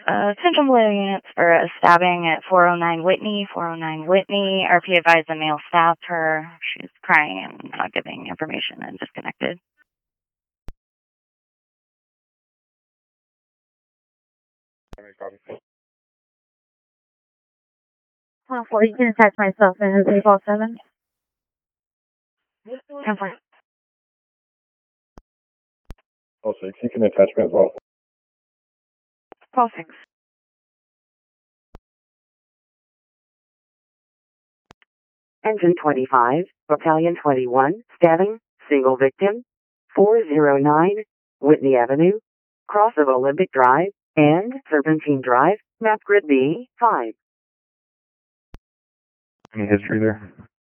Central Blue units for a stabbing at 409 Whitney. 409 Whitney. RP advised the male stabbed her. She's crying and not giving information and disconnected. Well, you can attach myself in 347. 10-4. Oh, 6, you can attach me as well. 12-6. Engine 25, Battalion 21, stabbing, single victim, 409, Whitney Avenue, cross of Olympic Drive, and Serpentine Drive, map grid B, 5. Any history there?